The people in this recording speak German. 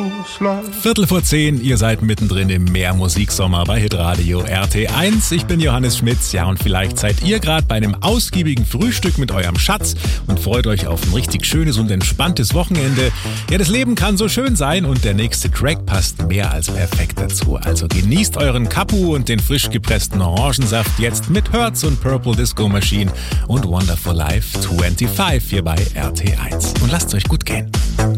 losläuft. 9:15, ihr seid mittendrin im Mehr-Musiksommer bei Hitradio RT1. Ich bin Johannes Schmitz, ja, und vielleicht seid ihr gerade bei einem ausgiebigen Frühstück mit eurem Schatz und freut euch auf ein richtig schönes und entspanntes Wochenende. Ja, das Leben kann so schön sein und der nächste Track passt mehr als perfekt dazu. Also genießt euren Kapu und den frisch gepressten Orangensaft jetzt mit Hertz und Purple Disco Machine und Wonderful Life 25 hier bei RT1. Und lasst es euch gut gehen.